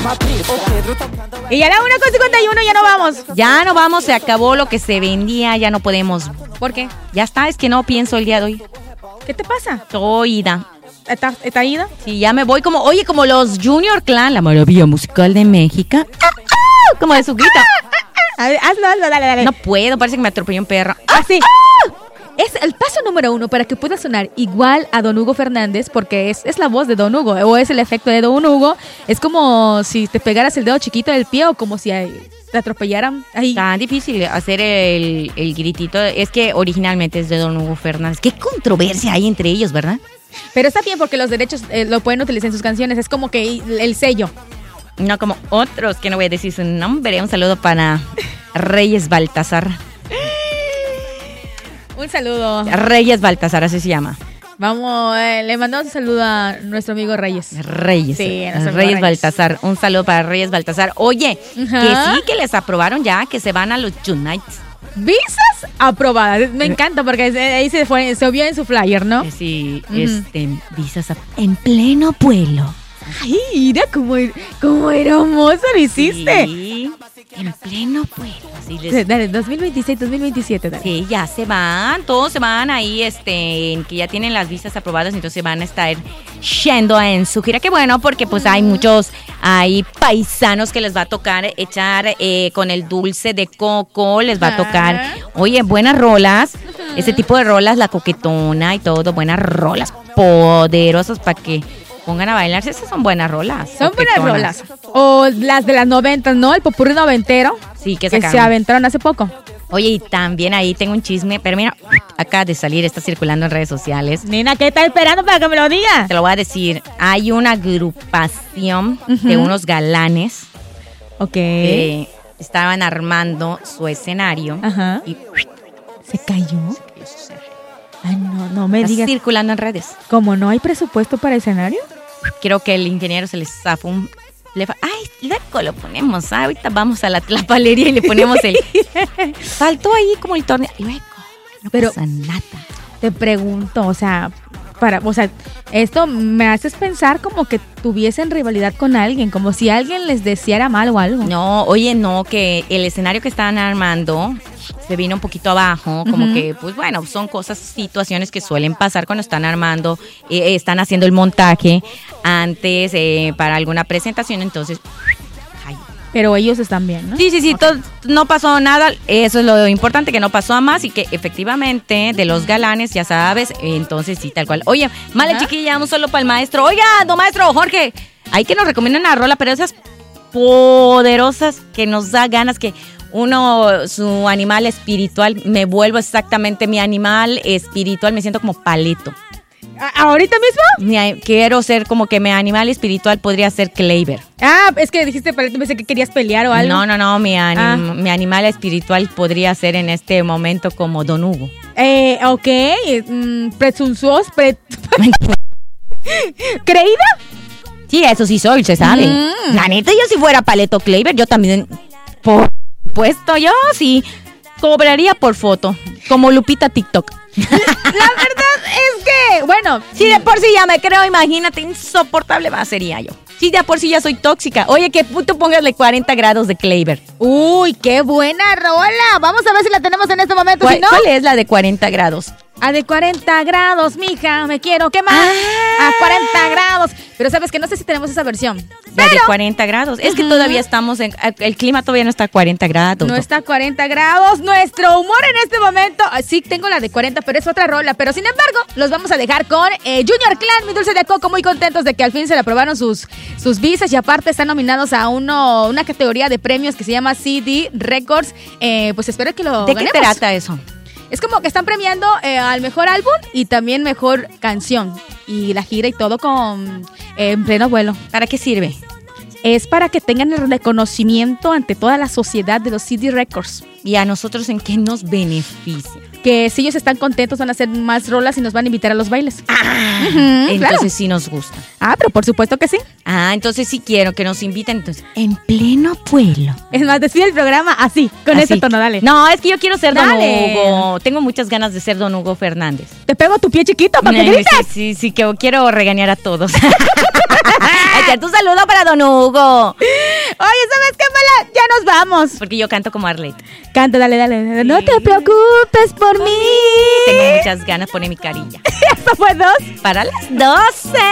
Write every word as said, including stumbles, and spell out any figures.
Y ya la una con cincuenta y uno, ya no vamos. Ya no vamos, se acabó lo que se vendía, ya no podemos. ¿Por qué? Ya está, es que no pienso el día de hoy. ¿Qué te pasa? Estoy ida. ¿Está, está ida? Sí, ya me voy como, oye, como los Junior Clan, la maravilla musical de México. ¡Ah, ah! Como de su grita. A ver, hazlo, hazlo, dale, dale. No puedo, parece que me atropelló un perro. ¡Ah, sí! Es el paso número uno para que pueda sonar igual a Don Hugo Fernández, porque es, es la voz de Don Hugo, o es el efecto de Don Hugo. Es como si te pegaras el dedo chiquito del pie o como si te atropellaran ahí. Tan difícil hacer el, el gritito. Es que originalmente es de Don Hugo Fernández. Qué controversia hay entre ellos, ¿verdad? Pero está bien porque los derechos eh, lo pueden utilizar en sus canciones. Es como que el sello. No como otros, que no voy a decir su nombre. Un saludo para Reyes Baltasar. Un saludo. Reyes Baltasar, así se llama. Vamos, eh, le mandamos un saludo a nuestro amigo Reyes. Reyes. Sí, a Reyes, Reyes Baltasar. Un saludo para Reyes Baltasar. Oye, Ajá. que sí, que les aprobaron ya, que se van a los Unites. Visas aprobadas. Me encanta porque ahí se fue, se vio en su flyer, ¿no? Sí, Ujú. este, visas a- en pleno vuelo. Ay, mira cómo, cómo hermoso lo hiciste. Sí, en pleno vuelo. Así les- Sí, dale, dos mil veintiséis, dos mil veintisiete, dale. Sí, ya se van, todos se van ahí, este, en que ya tienen las visas aprobadas, entonces van a estar yendo en su gira. Qué bueno, porque pues hay muchos, hay paisanos que les va a tocar echar eh, con el dulce de coco, les va a tocar, Ajá. oye, buenas rolas, ese tipo de rolas, la coquetona y todo, buenas rolas poderosas para que pongan a bailarse. Esas son buenas rolas. Son buenas coquetonas. rolas. O las de las noventas, ¿no? El popurrí noventero. Sí, que Que sacaron. se aventaron hace poco. Oye, y también ahí tengo un chisme, pero mira, acaba de salir, está circulando en redes sociales. Nina, ¿qué estás esperando para que me lo digas? Te lo voy a decir, hay una agrupación Ujú. de unos galanes Ok. que estaban armando su escenario Ajá. y ¿Se cayó? Ay, no, no me está digas. circulando en redes. ¿Cómo no hay presupuesto para escenario? Creo que el ingeniero se les zafó un... Le fa- Ay, luego lo ponemos, ah, ahorita vamos a la tlapalería y le ponemos el... Faltó ahí como el torneo. Luego, no Pero- pasa nada. Te pregunto, o sea, para, o sea, esto me haces pensar como que tuviesen rivalidad con alguien, como si alguien les deseara mal o algo. No, oye, no, que el escenario que estaban armando se vino un poquito abajo, como Ujú. que, pues bueno, son cosas, situaciones que suelen pasar cuando están armando, eh, están haciendo el montaje antes eh, para alguna presentación, entonces... ay. Pero ellos están bien, ¿no? Sí, sí, sí, todo- no pasó nada, eso es lo importante, que no pasó a más y que efectivamente de los galanes, ya sabes, entonces sí, tal cual. Oye, mala Ajá. chiquilla, vamos solo para el maestro. Oiga, don maestro, Jorge, hay que nos recomiendan una rola, pero esas poderosas que nos da ganas que uno, su animal espiritual, me vuelvo exactamente mi animal espiritual, me siento como Paleto. ¿A- ¿Ahorita mismo? Mi a- quiero ser como que mi animal espiritual podría ser Kleiber. Ah, es que dijiste, Paleto, pensé que querías pelear o algo. No, no, no, mi, anim- Ah. mi animal espiritual podría ser en este momento como Don Hugo. Eh, ok, mm, presuntuoso, pre... ¿Creída? Sí, eso sí soy, se sabe. Mm. La neta, yo si fuera Paleto Kleiber, yo también, por supuesto, yo sí cobraría por foto, como Lupita TikTok. La verdad es que, bueno, Si de por sí ya me creo, imagínate, insoportable más sería yo. Si de por sí ya soy tóxica. Oye, que puto póngasle cuarenta grados de Kleiber. uy, qué buena rola. Vamos a ver si la tenemos en este momento, ¿Cuál, si no, cuál es la de cuarenta grados? a de cuarenta grados, mija, me quiero quemar. Ah. A cuarenta grados. Pero sabes que no sé si tenemos esa versión. La de Pero cuarenta grados. Es que Ujú. todavía estamos en... El clima todavía no está a cuarenta grados. no está a cuarenta grados. Nuestro humor en este momento. ah, Sí, tengo la de cuarenta, pero es otra rola. Pero sin embargo, los vamos a dejar con eh, Junior Clan, mi dulce de coco. Muy contentos de que al fin se le aprobaron sus, sus visas. Y aparte están nominados a uno, una categoría de premios que se llama C D Records. Eh, pues espero que lo ¿De qué ganemos. trata eso? Es como que están premiando eh, al mejor álbum y también mejor canción. Y la gira y todo con eh, en pleno vuelo. ¿Para qué sirve? Es para que tengan el reconocimiento ante toda la sociedad de los C D Records. ¿Y a nosotros en qué nos beneficia? Que si ellos están contentos van a hacer más rolas y nos van a invitar a los bailes. Ah, Ujú, entonces claro. sí nos gusta. Ah, pero por supuesto que sí. Ah, entonces sí quiero que nos inviten. Entonces, en pleno vuelo. Es más, despide el programa así, con Así. ese tono, dale. No, es que yo quiero ser Dale. Don Hugo. Tengo muchas ganas de ser Don Hugo Fernández. Te pego tu pie chiquito para que Sí, grites. sí, sí, sí, que quiero regañar a todos. meter tu saludo para Don Hugo. Oye, ¿sabes qué, Mala? Ya nos vamos. Porque yo canto como Arlet. Canta, dale, dale. No te preocupes por mí. Tengo muchas ganas, pone mi carilla. ¿Esto fue dos? Para las doce.